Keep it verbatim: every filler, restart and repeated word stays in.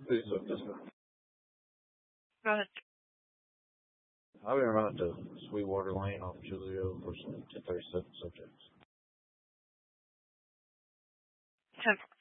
Please look this way. Go ahead. I've been running to Sweetwater Lane off Julio for some ten thirty-seven subjects. ten